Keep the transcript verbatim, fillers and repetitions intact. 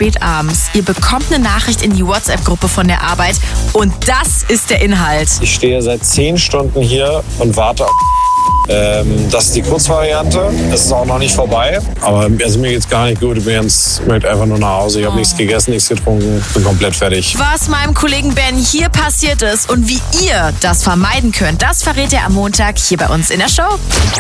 spät abends. Ihr bekommt eine Nachricht in die WhatsApp-Gruppe von der Arbeit und das ist der Inhalt. Ich stehe seit zehn Stunden hier und warte auf ähm, das ist die Kurzvariante. Es ist auch noch nicht vorbei. Aber also mir geht's gar nicht gut. Ich bin jetzt, ich möchte einfach nur nach Hause. Ich habe oh. nichts gegessen, nichts getrunken. Bin komplett fertig. Was meinem Kollegen Ben hier passiert ist und wie ihr das vermeiden könnt, das verrät er am Montag hier bei uns in der Show.